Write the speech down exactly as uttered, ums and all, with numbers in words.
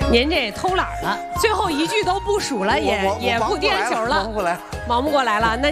您这偷懒了，最后一句都不数了，也也不颠球了， 忙不过来， 忙不过来了。那。